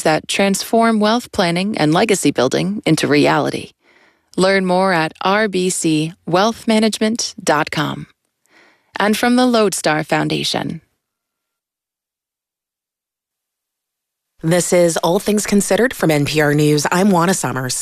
that transform wealth planning and legacy building into reality. Learn more at rbcwealthmanagement.com. And from the Lodestar Foundation. This is All Things Considered from NPR News. I'm Juana Summers.